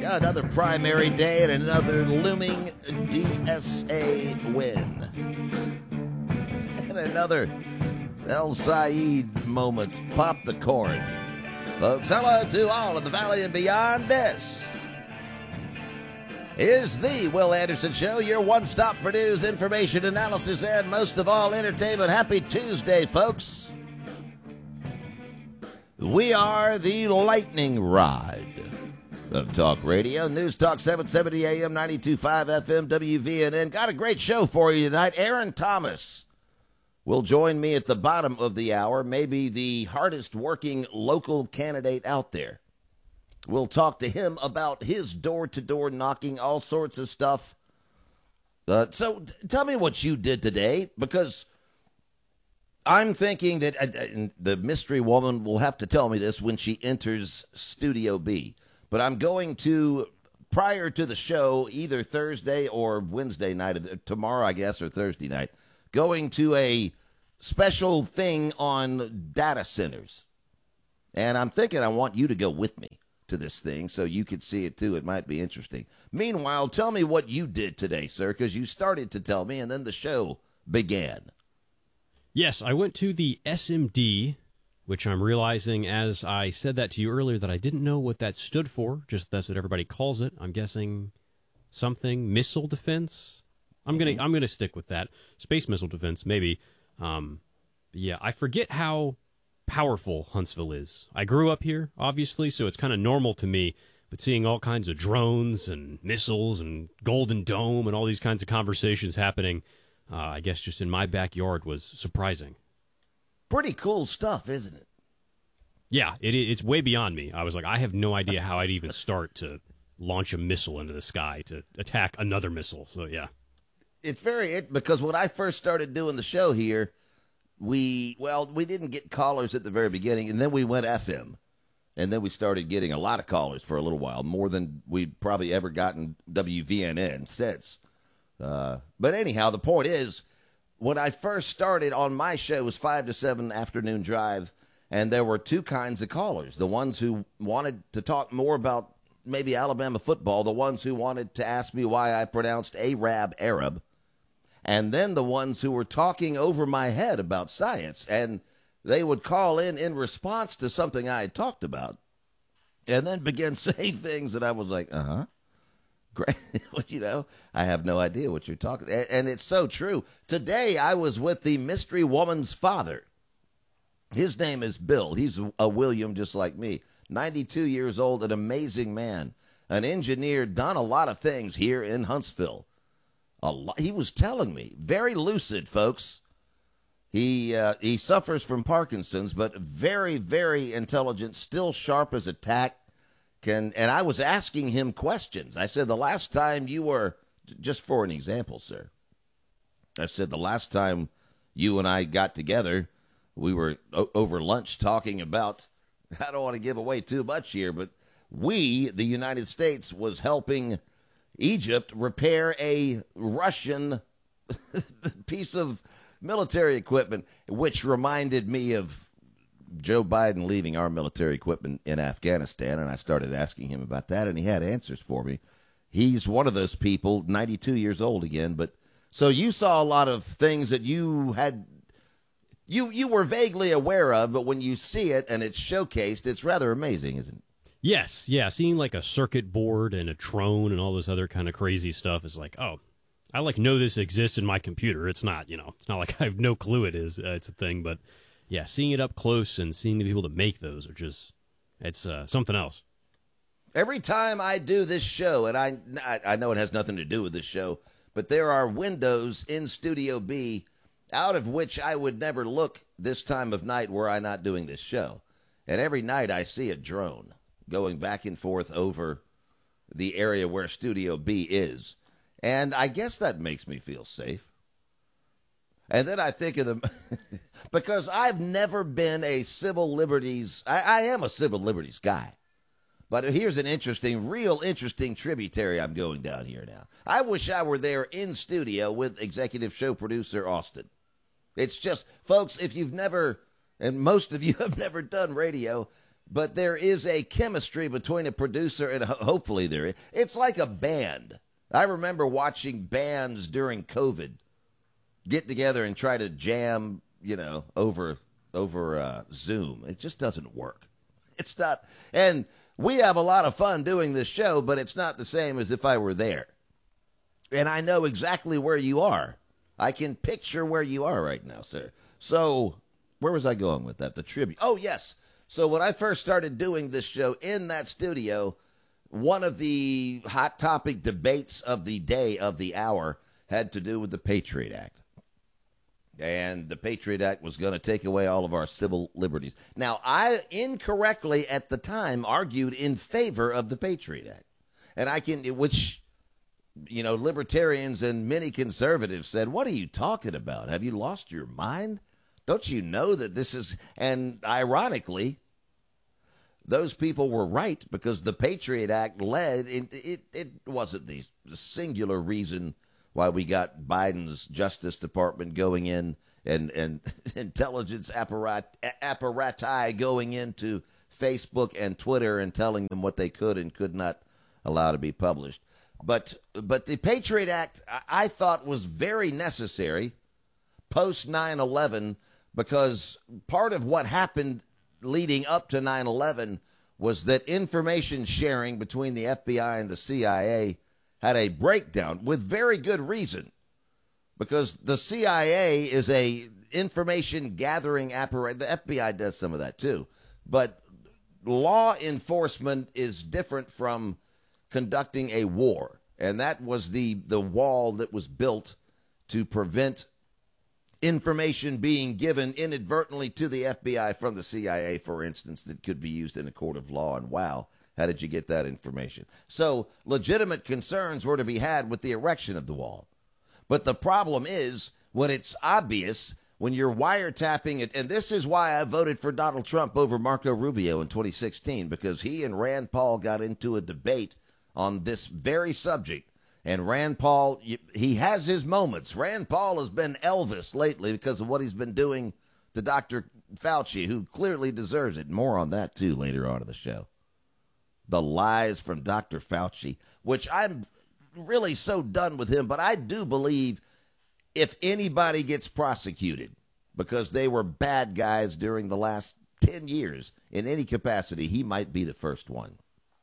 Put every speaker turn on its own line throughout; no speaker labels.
Got another primary day and another looming DSA win. And another El Said moment. Pop the corn. Folks, hello to all of the Valley and beyond. This is the Will Anderson Show, your one-stop for news, information, analysis, and most of all, entertainment. Happy Tuesday, folks. We are the lightning rod of talk radio. News Talk 770 AM, 92.5 FM, WVNN. Got a great show for you tonight. Aaron Thomas will join me at the bottom of the hour, maybe the hardest working local candidate out there. We'll talk to him about his door-to-door knocking, all sorts of stuff. So tell me what you did today, because I'm thinking that the mystery woman will have to tell me this when she enters Studio B. But I'm going to, prior to the show, either Thursday or Wednesday night, tomorrow, I guess, or Thursday night, going to a special thing on data centers. And I'm thinking I want you to go with me to this thing so you could see it too. It might be interesting. Meanwhile, tell me what you did today, sir, because you started to tell me and then the show began.
Yes, I went to the SMD, which I'm realizing as I said that to you earlier that I didn't know what that stood for. Just that's what everybody calls it. I'm guessing something missile defense. I'm gonna stick with that. Space missile defense, maybe. Yeah, I forget how powerful Huntsville is. I grew up here, obviously, so it's kind of normal to me. But seeing all kinds of drones and missiles and Golden Dome and all these kinds of conversations happening, I guess just in my backyard was surprising.
Pretty cool stuff, isn't it?
Yeah, it's way beyond me. I was like, I have no idea how I'd even start to launch a missile into the sky to attack another missile. So, yeah.
It's because when I first started doing the show here, we didn't get callers at the very beginning, and then we went FM. And then we started getting a lot of callers for a little while, more than we'd probably ever gotten WVNN since. But anyhow, the point is, when I first started on my show, it was 5 to 7 afternoon drive, and there were two kinds of callers. The ones who wanted to talk more about maybe Alabama football, the ones who wanted to ask me why I pronounced Arab, and then the ones who were talking over my head about science, and they would call in response to something I had talked about, and then begin saying things that I was like, great. I have no idea what you're talking. And it's so true. Today, I was with the mystery woman's father. His name is Bill. He's a William just like me. 92 years old, an amazing man, an engineer, done a lot of things here in Huntsville. He was telling me, very lucid, folks. He suffers from Parkinson's, but very, very intelligent, still sharp as a tack. And I was asking him questions. I said, the last time you were, just for an example, sir, I said, the last time you and I got together, we were over lunch talking about, I don't want to give away too much here, but we, the United States, was helping Egypt repair a Russian piece of military equipment, which reminded me of Joe Biden leaving our military equipment in Afghanistan, and I started asking him about that, and he had answers for me. He's one of those people, 92 years old again, but so you saw a lot of things that you were vaguely aware of, but when you see it and it's showcased, it's rather amazing, isn't it?
Yes, yeah, seeing like a circuit board and a drone and all this other kind of crazy stuff is like, oh, I know this exists in my computer. It's not, it's not like I have no clue it is. It's a thing, but yeah, seeing it up close and seeing the people that make those are just, it's something else.
Every time I do this show, and I know it has nothing to do with this show, but there are windows in Studio B out of which I would never look this time of night were I not doing this show. And every night I see a drone going back and forth over the area where Studio B is. And I guess that makes me feel safe. And then I think of the, because I've never been a civil liberties, I am a civil liberties guy. But here's an real interesting tributary I'm going down here now. I wish I were there in studio with executive show producer Austin. It's just, folks, if you've never, and most of you have never done radio, but there is a chemistry between a producer and hopefully there is. It's like a band. I remember watching bands during COVID get together and try to jam, over Zoom. It just doesn't work. It's not. And we have a lot of fun doing this show, but it's not the same as if I were there. And I know exactly where you are. I can picture where you are right now, sir. So where was I going with that? The tribute. Oh, yes. So when I first started doing this show in that studio, one of the hot topic debates of the day, of the hour, had to do with the Patriot Act. And the Patriot Act was going to take away all of our civil liberties. Now, I incorrectly at the time argued in favor of the Patriot Act. And libertarians and many conservatives said, what are you talking about? Have you lost your mind? Don't you know that this is, and ironically, those people were right because the Patriot Act led, it wasn't the singular reason why we got Biden's Justice Department going in and intelligence apparati going into Facebook and Twitter and telling them what they could and could not allow to be published. But the Patriot Act, I thought, was very necessary post 9/11 because part of what happened leading up to 9/11 was that information sharing between the FBI and the CIA had a breakdown with very good reason, because the CIA is a information gathering apparatus. The FBI does some of that too, but law enforcement is different from conducting a war, and that was the wall that was built to prevent information being given inadvertently to the FBI from the CIA, for instance, that could be used in a court of law. And wow, how did you get that information? So legitimate concerns were to be had with the erection of the wall. But the problem is when it's obvious, when you're wiretapping it, and this is why I voted for Donald Trump over Marco Rubio in 2016, because he and Rand Paul got into a debate on this very subject. And Rand Paul, he has his moments. Rand Paul has been Elvis lately because of what he's been doing to Dr. Fauci, who clearly deserves it. More on that, too, later on in the show. The lies from Dr. Fauci, which I'm really so done with him. But I do believe if anybody gets prosecuted because they were bad guys during the last 10 years in any capacity, he might be the first one.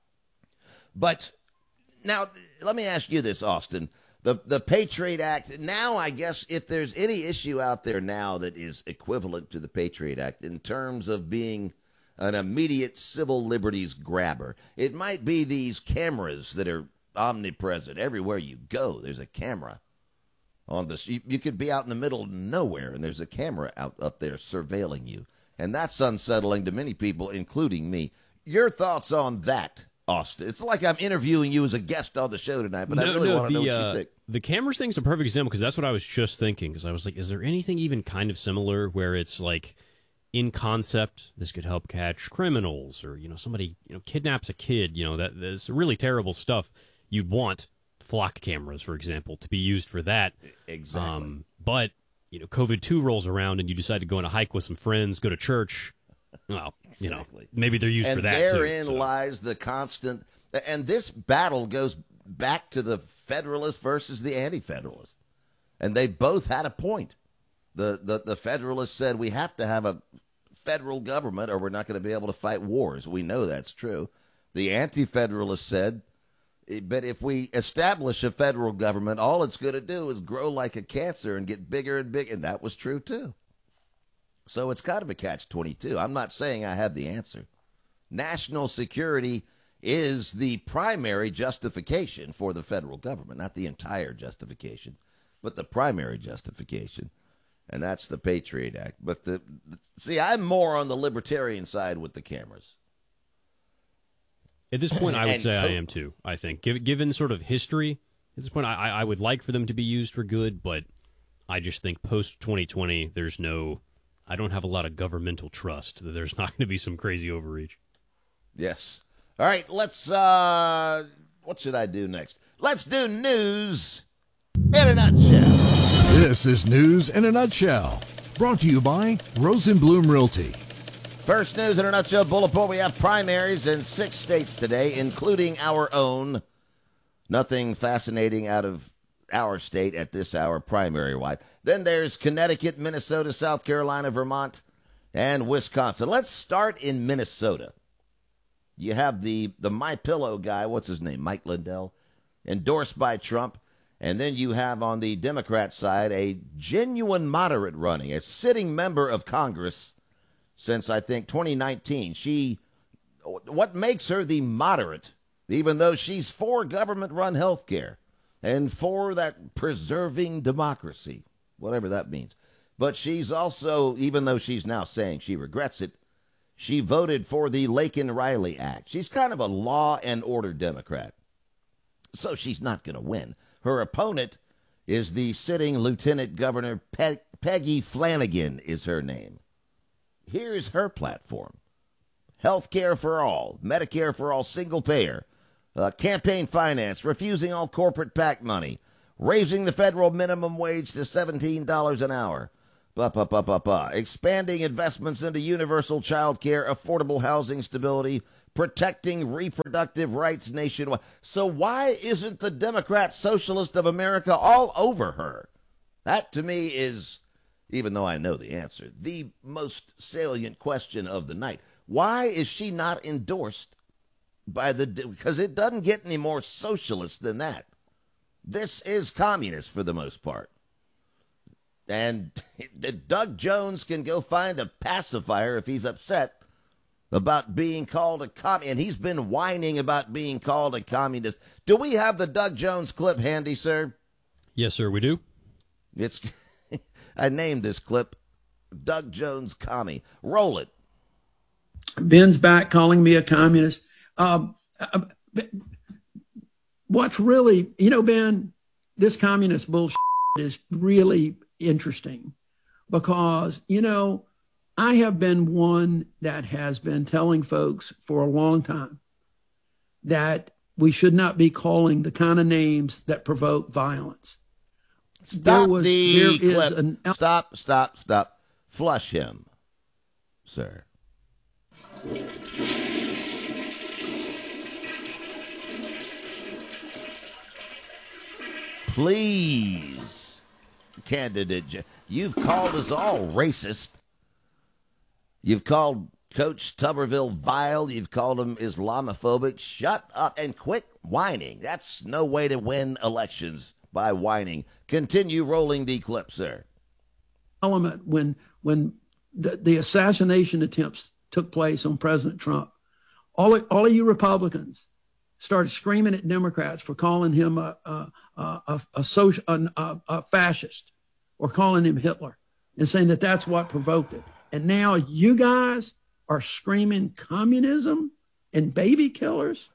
But now, let me ask you this, Austin. The Patriot Act, now I guess if there's any issue out there now that is equivalent to the Patriot Act in terms of being an immediate civil liberties grabber, it might be these cameras that are omnipresent. Everywhere you go, there's a camera on this. You could be out in the middle of nowhere, and there's a camera up there surveilling you. And that's unsettling to many people, including me. Your thoughts on that, Austin? It's like I'm interviewing you as a guest on the show tonight, but I really want to know what you think.
The cameras thing's a perfect example because that's what I was just thinking. Because I was like, is there anything even kind of similar where it's like, in concept, this could help catch criminals, or somebody kidnaps a kid. That's really terrible stuff. You'd want flock cameras, for example, to be used for that.
Exactly.
But COVID-2 rolls around and you decide to go on a hike with some friends, go to church. Well,
exactly.
Maybe they're used for that too.
And therein lies the constant. And this battle goes back to the Federalists versus the Anti-Federalists, and they both had a point. The Federalists said we have to have a federal government or we're not going to be able to fight wars. We know that's true. The Anti-Federalists said, but if we establish a federal government, all it's going to do is grow like a cancer and get bigger and bigger. And that was true, too. So it's kind of a catch-22. I'm not saying I have the answer. National security is the primary justification for the federal government, not the entire justification, but the primary justification. And that's the Patriot Act. But see, I'm more on the libertarian side with the cameras.
At this point, I would say I am too. I think, given sort of history, at this point, I would like for them to be used for good, but I just think post 2020, I don't have a lot of governmental trust that there's not going to be some crazy overreach.
Yes. All right, let's, what should I do next? Let's do news in a nutshell.
This is News in a Nutshell, brought to you by Rosenblum Realty.
First news in a nutshell bullet point. We have primaries in 6 states today, including our own. Nothing fascinating out of our state at this hour, primary-wise. Then there's Connecticut, Minnesota, South Carolina, Vermont, and Wisconsin. Let's start in Minnesota. You have the MyPillow guy, what's his name, Mike Lindell, endorsed by Trump. And then you have on the Democrat side a genuine moderate running, a sitting member of Congress since, I think, 2019. What makes her the moderate, even though she's for government-run health care and for that preserving democracy, whatever that means. But she's also, even though she's now saying she regrets it, she voted for the Laken Riley Act. She's kind of a law and order Democrat. So she's not going to win. Her opponent is the sitting Lieutenant Governor Peggy Flanagan is her name. Here's her platform. Health care for all, Medicare for all, single payer, campaign finance, refusing all corporate PAC money, raising the federal minimum wage to $17 an hour, expanding investments into universal child care, affordable housing stability, protecting reproductive rights nationwide. So why isn't the Democrat Socialist of America all over her? That, to me, is, even though I know the answer, the most salient question of the night. Why is she not endorsed by because it doesn't get any more socialist than that. This is communist for the most part. And Doug Jones can go find a pacifier if he's upset about being called a communist. And he's been whining about being called a communist. Do we have the Doug Jones clip handy, sir?
Yes, sir, we do.
It's I named this clip Doug Jones Commie. Roll it.
Ben's back calling me a communist. What's really, Ben, this communist bullshit is really interesting because, I have been one that has been telling folks for a long time that we should not be calling the kind of names that provoke violence.
Stop the clip. Stop. Flush him, sir. Please, candidate, you've called us all racist. You've called Coach Tuberville vile. You've called him Islamophobic. Shut up and quit whining. That's no way to win elections, by whining. Continue rolling the clip, sir.
Element when the assassination attempts took place on President Trump, all of you Republicans started screaming at Democrats for calling him a fascist or calling him Hitler and saying that that's what provoked it. And now you guys are screaming communism and baby killers.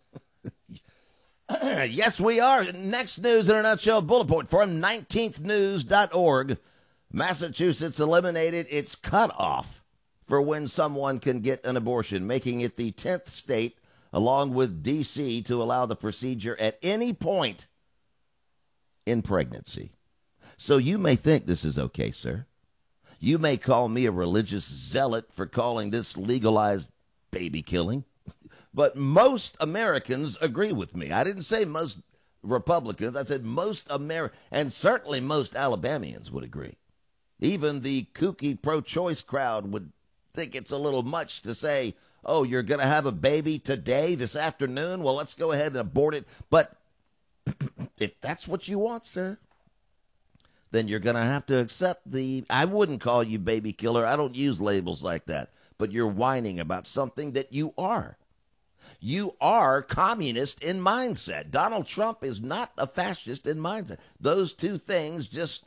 Yes, we are. Next news in a nutshell bullet point from 19thnews.org. Massachusetts eliminated its cutoff for when someone can get an abortion, making it the 10th state, along with D.C., to allow the procedure at any point in pregnancy. So you may think this is okay, sir. You may call me a religious zealot for calling this legalized baby killing, but most Americans agree with me. I didn't say most Republicans. I said most and certainly most Alabamians would agree. Even the kooky pro-choice crowd would think it's a little much to say, oh, you're going to have a baby today, this afternoon? Well, let's go ahead and abort it. But if that's what you want, sir, then you're going to have to accept I wouldn't call you baby killer. I don't use labels like that. But you're whining about something that you are. You are communist in mindset. Donald Trump is not a fascist in mindset. Those two things just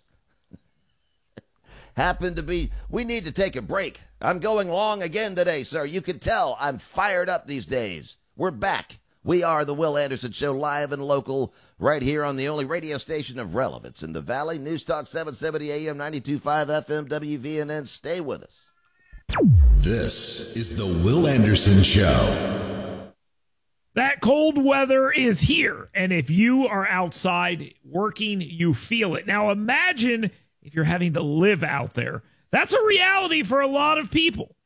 happen to be. We need to take a break. I'm going long again today, sir. You can tell I'm fired up these days. We're back. We are the Will Anderson Show, live and local, right here on the only radio station of relevance in the Valley. News Talk 770 AM, 92.5 FM, WVNN. Stay with us.
This is the Will Anderson Show.
That cold weather is here, and if you are outside working, you feel it. Now imagine if you're having to live out there. That's a reality for a lot of people.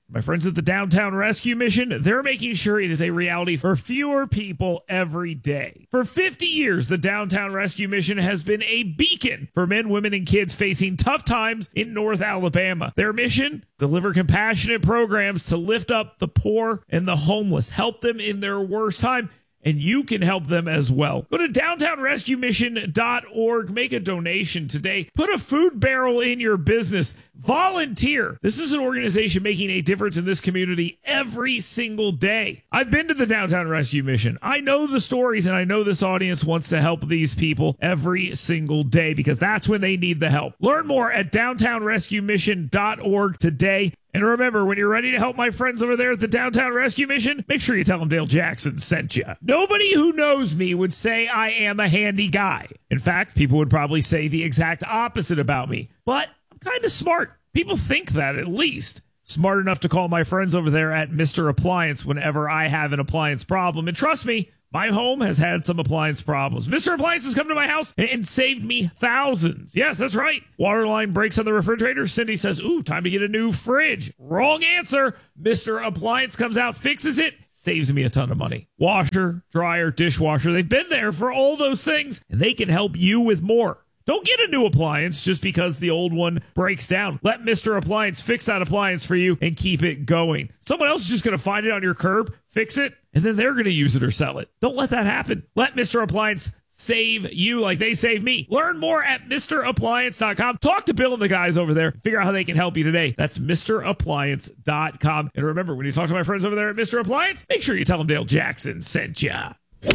My friends at the Downtown Rescue Mission, they're making sure it is a reality for fewer people every day. For 50 years, the Downtown Rescue Mission has been a beacon for men, women, and kids facing tough times in North Alabama. Their mission? Deliver compassionate programs to lift up the poor and the homeless, help them in their worst time, and you can help them as well. Go to downtownrescuemission.org. Make a donation today. Put a food barrel in your business. Volunteer. This is an organization making a difference in this community every single day. I've been to the Downtown Rescue Mission. I know the stories, and I know this audience wants to help these people every single day because that's when they need the help. Learn more at downtownrescuemission.org today. And remember, when you're ready to help my friends over there at the Downtown Rescue Mission, make sure you tell them Dale Jackson sent you. Nobody who knows me would say I am a handy guy. In fact, people would probably say the exact opposite about me. But I'm kind of smart. People think that, at least. Smart enough to call my friends over there at Mr. Appliance whenever I have an appliance problem. And trust me, my home has had some appliance problems. Mr. Appliance has come to my house and saved me thousands. Yes, that's right. Water line breaks on the refrigerator. Cindy says, ooh, time to get a new fridge. Wrong answer. Mr. Appliance comes out, fixes it, saves me a ton of money. Washer, dryer, dishwasher, they've been there for all those things, and they can help you with more. Don't get a new appliance just because the old one breaks down. Let Mr. Appliance fix that appliance for you and keep it going. Someone else is just going to find it on your curb, fix it, and then they're going to use it or sell it. Don't let that happen. Let Mr. Appliance save you like they save me. Learn more at MrAppliance.com. Talk to Bill and the guys over there. Figure out how they can help you today. That's MrAppliance.com. And remember, when you talk to my friends over there at Mr. Appliance, make sure you tell them Dale Jackson sent ya.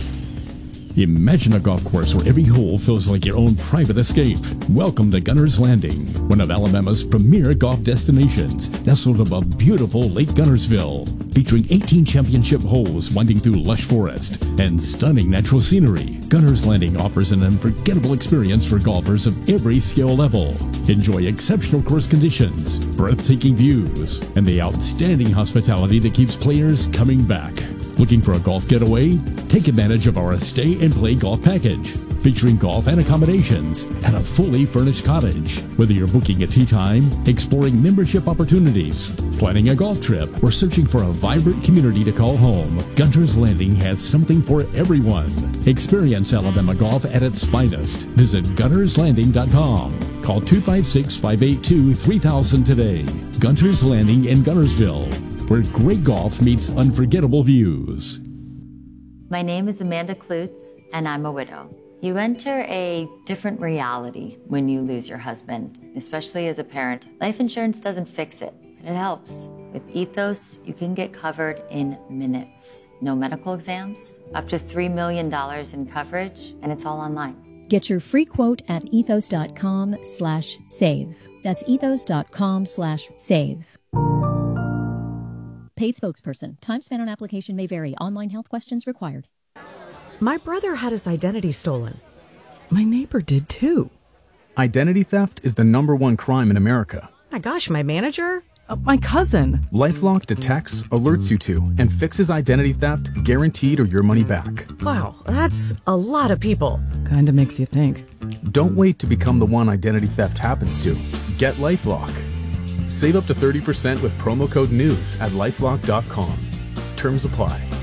Imagine a golf course where every hole feels like your own private escape. Welcome to Gunner's Landing, one of Alabama's premier golf destinations, nestled above beautiful Lake Gunnersville, featuring 18 championship holes winding through lush forest and stunning natural scenery. Gunner's Landing offers an unforgettable experience for golfers of every skill level. Enjoy exceptional course conditions, breathtaking views, and the outstanding hospitality that keeps players coming back. Looking for a golf getaway? Take advantage of our Stay and Play Golf Package, featuring golf and accommodations and a fully furnished cottage. Whether you're booking a tee time, exploring membership opportunities, planning a golf trip, or searching for a vibrant community to call home, Gunner's Landing has something for everyone. Experience Alabama golf at its finest. Visit gunnerslanding.com. Call 256-582-3000 today. Gunner's Landing in Gunnersville, where great golf meets unforgettable views.
My name is Amanda Klutz, and I'm a widow. You enter a different reality when you lose your husband, especially as a parent. Life insurance doesn't fix it, but it helps. With Ethos, you can get covered in minutes. No medical exams, up to $3 million in coverage, and it's all online.
Get your free quote at ethos.com/save. That's ethos.com/save. Paid spokesperson. Time spent on application may vary. Online health questions required.
My brother had his identity stolen. My neighbor did too.
Identity theft is the #1 crime in America.
My gosh, my manager? My cousin.
LifeLock detects, alerts you to, and fixes identity theft guaranteed or your money back.
Wow, that's a lot of people. Kinda makes you think.
Don't wait to become the one identity theft happens to. Get LifeLock. Save up to 30% with promo code NEWS at LifeLock.com. Terms apply.